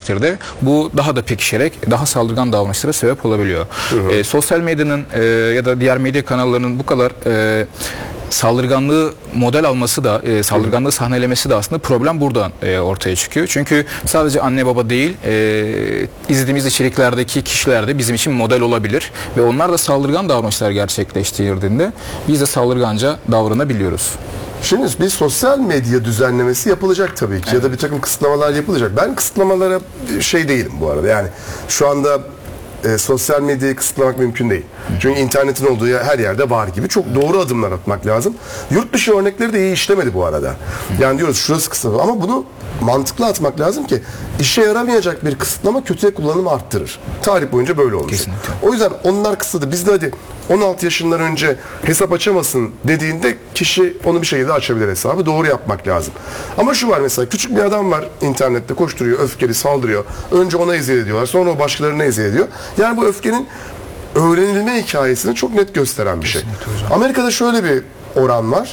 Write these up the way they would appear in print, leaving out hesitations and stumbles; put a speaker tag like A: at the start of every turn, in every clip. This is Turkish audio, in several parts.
A: takdirde bu daha da pekişerek daha saldırgan davranışlara sebep olabiliyor. Sosyal medyanın ya da diğer medya kanallarının bu kadar saldırganlığı model alması da, saldırganlığı sahnelemesi de aslında problem buradan ortaya çıkıyor. Çünkü sadece anne baba değil, izlediğimiz içeriklerdeki kişiler de bizim için model olabilir ve onlar da saldırgan davranışlar gerçekleştirdiğinde biz de saldırganca davranabiliyoruz.
B: Şimdi bir sosyal medya düzenlemesi yapılacak tabii ki, ya da bir takım kısıtlamalar yapılacak. Ben kısıtlamalara şey değilim bu arada. Yani şu anda sosyal medyayı kısıtlamak mümkün değil. Çünkü internetin olduğu her yerde var gibi. Çok doğru adımlar atmak lazım. Yurt dışı örnekleri de iyi işlemedi bu arada. Yani diyoruz şurası kısıtlama, ama bunu mantıklı atmak lazım ki işe yaramayacak bir kısıtlama kötüye kullanımı arttırır. Tarih boyunca böyle olmuş.
A: Kesinlikle.
B: O yüzden onlar kısıtladı. Biz de hadi 16 yaşından önce hesap açamasın dediğinde kişi onu bir şekilde açabilir hesabı. Doğru yapmak lazım. Ama şu var, mesela küçük bir adam var internette, koşturuyor, öfkeli, saldırıyor. Önce ona eziyet ediyorlar. Sonra o başkalarına eziyet ediyor. Yani bu öfkenin öğrenilme hikayesini çok net gösteren bir şey. Amerika'da şöyle bir oran var.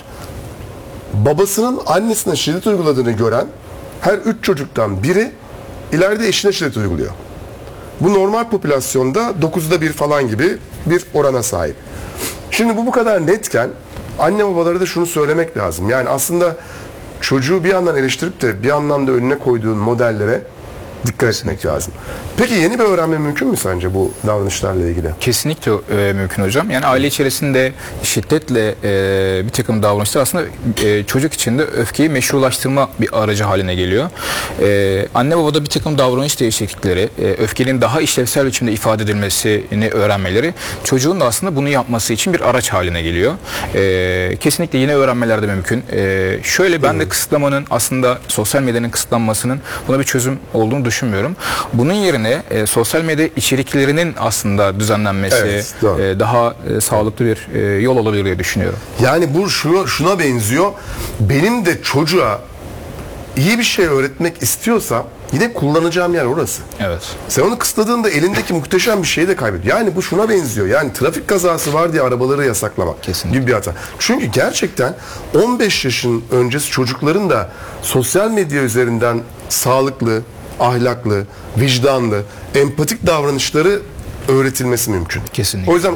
B: Babasının annesine şiddet uyguladığını gören her 3 çocuktan biri ileride eşine şiddet uyguluyor. Bu normal popülasyonda 9'da 1 falan gibi bir orana sahip. Şimdi bu kadar netken anne babalara da şunu söylemek lazım. Yani aslında çocuğu bir yandan eleştirip de bir yandan da önüne koyduğun modellere dikkat etmek lazım. Peki yeni bir öğrenme mümkün mü sence bu davranışlarla ilgili?
A: Kesinlikle mümkün hocam. Yani aile içerisinde şiddetle bir takım davranışlar aslında çocuk için de öfkeyi meşrulaştırma bir aracı haline geliyor. Anne babada bir takım davranış değişiklikleri, öfkenin daha işlevsel biçimde ifade edilmesini öğrenmeleri çocuğun da aslında bunu yapması için bir araç haline geliyor. Kesinlikle yeni öğrenmeler de mümkün. Şöyle ben de kısıtlamanın, aslında sosyal medyanın kısıtlanmasının buna bir çözüm olduğunu düşünmüyorum. Bunun yerine sosyal medya içeriklerinin aslında düzenlenmesi daha sağlıklı bir yol olabilir diye düşünüyorum.
B: Yani bu şuna benziyor. Benim de çocuğa iyi bir şey öğretmek istiyorsam yine kullanacağım yer orası.
A: Evet.
B: Sen onu kısıtladığında elindeki muhteşem bir şeyi de kaybediyor. Yani bu şuna benziyor. Yani trafik kazası var diye arabaları yasaklamak gibi bir hata. Çünkü gerçekten 15 yaşın öncesi çocukların da sosyal medya üzerinden sağlıklı, ahlaklı, vicdanlı, empatik davranışları öğretilmesi mümkün.
A: Kesinlikle.
B: O yüzden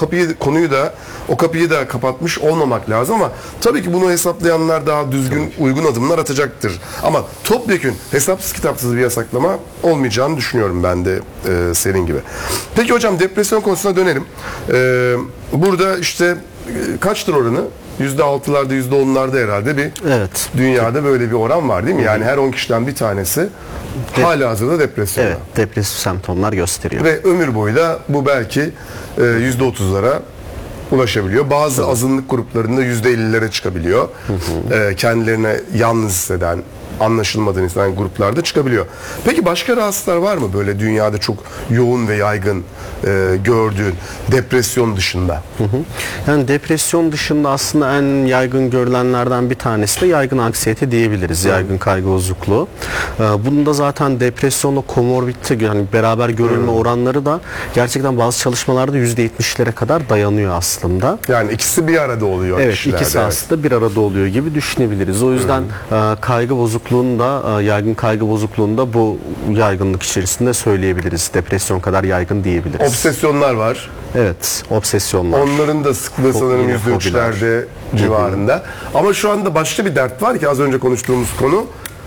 B: o kapıyı da kapatmış olmamak lazım, ama tabii ki bunu hesaplayanlar daha düzgün, uygun adımlar atacaktır. Ama topyekün hesapsız kitapsız bir yasaklama olmayacağını düşünüyorum ben de senin gibi. Peki hocam, depresyon konusuna dönelim. Burada işte kaçtır oranı? %6'larda, %10'larda herhalde bir dünyada böyle bir oran var değil mi? Yani her 10 kişiden bir tanesi halihazırda depresyonda.
C: Evet, depresif semptomlar gösteriyor.
B: Ve ömür boyu da bu belki %30'lara ulaşabiliyor. Bazı azınlık gruplarında %50'lere çıkabiliyor. Kendilerine yalnız hisseden, anlaşılmadığını hisseden gruplarda çıkabiliyor. Peki başka rahatsızlıklar var mı böyle dünyada çok yoğun ve yaygın gördüğün, depresyon dışında?
C: Yani depresyon dışında aslında en yaygın görülenlerden bir tanesi de yaygın anksiyete diyebiliriz. Yaygın kaygı bozukluğu. Bunun da zaten depresyonla komorbidite, yani beraber görülme oranları da gerçekten bazı çalışmalarda %70'lere kadar dayanıyor aslında.
B: Yani ikisi bir arada oluyor.
C: Evet, ikisi aslında bir arada oluyor gibi düşünebiliriz. O yüzden kaygı bozukluğunda, yaygın kaygı bozukluğunda bu yaygınlık içerisinde söyleyebiliriz. Depresyon kadar yaygın diyebiliriz.
B: Obsesyonlar var.
C: Evet, obsesyonlar.
B: Onların da sıklığı sanırım %3'lerde civarında. Ama şu anda başka bir dert var ki az önce konuştuğumuz konu,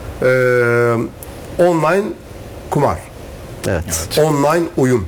B: online kumar.
C: Evet.
B: Online oyun.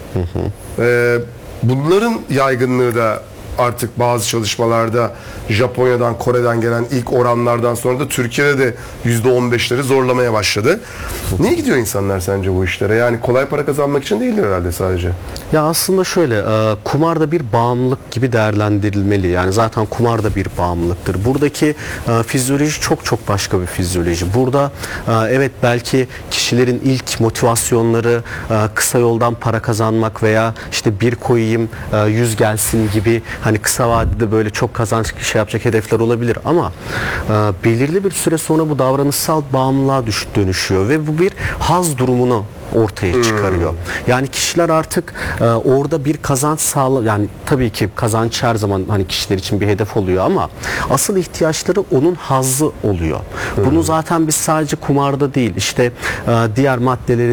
B: Bunların yaygınlığı da artık bazı çalışmalarda Japonya'dan, Kore'den gelen ilk oranlardan sonra da Türkiye'de de %15'leri zorlamaya başladı. Niye gidiyor insanlar sence bu işlere? Yani kolay para kazanmak için değildir herhalde sadece.
C: Ya aslında şöyle, kumar da bir bağımlılık gibi değerlendirilmeli. Yani zaten kumar da bir bağımlılıktır. Buradaki fizyoloji çok başka bir fizyoloji. Burada evet, belki kişilerin ilk motivasyonları kısa yoldan para kazanmak veya işte bir koyayım 100 gelsin gibi, hani kısa vadede böyle çok kazanç şey yapacak hedefler olabilir, ama belirli bir süre sonra bu davranışsal bağımlılığa dönüşüyor ve bu bir haz durumunu ortaya çıkarıyor. Yani kişiler artık orada bir kazanç yani tabii ki kazanç her zaman hani kişiler için bir hedef oluyor, ama asıl ihtiyaçları onun hazzı oluyor. Bunu zaten biz sadece kumarda değil, işte diğer maddelerin